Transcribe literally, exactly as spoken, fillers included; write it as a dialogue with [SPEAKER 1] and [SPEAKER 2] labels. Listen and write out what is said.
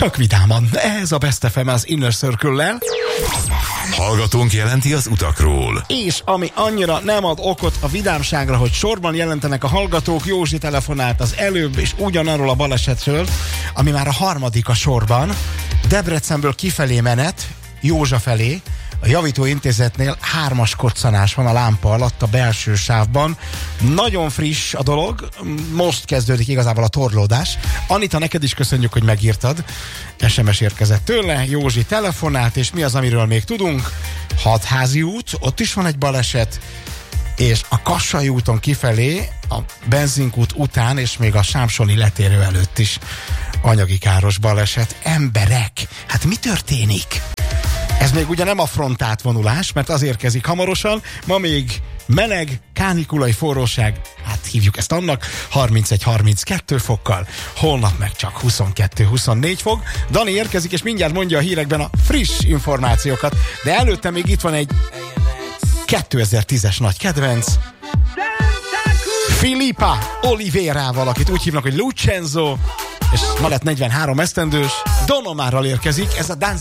[SPEAKER 1] Csak vidáman. Ez a Best ef em az Inner Circle-lel.
[SPEAKER 2] Hallgatónk jelenti az utakról.
[SPEAKER 1] És ami annyira nem ad okot a vidámságra, hogy sorban jelentenek a hallgatók, Józsi telefonált az előbb, és ugyanarról a balesetről, ami már a harmadik a sorban. Debrecenből kifelé menet, Józsa felé, a javítóintézetnél hármas koccanás van a lámpa alatt a belső sávban. Nagyon friss a dolog, most kezdődik igazából a torlódás. Anita, neked is köszönjük, hogy megírtad. es em es érkezett tőle, Józsi telefonált, és mi az, amiről még tudunk? Hatházi út, ott is van egy baleset, és a Kassai úton kifelé, a benzinkút után, és még a Sámsoni letérő előtt is anyagi káros baleset. Emberek, hát mi történik? Ez még ugye nem a frontátvonulás, mert az érkezik hamarosan, ma még meleg, kánikulai forróság, hát hívjuk ezt annak, harmincegy-harminckettő fokkal, holnap meg csak huszonkettő-huszonnégy fok. Dani érkezik, és mindjárt mondja a hírekben a friss információkat, de előtte még itt van egy kétezer-tízes nagy kedvenc, Filippa Oliveirával, akit úgy hívnak, hogy Lucenzo, és ma lett negyvenhárom esztendős, Don Omárral érkezik, ez a Dance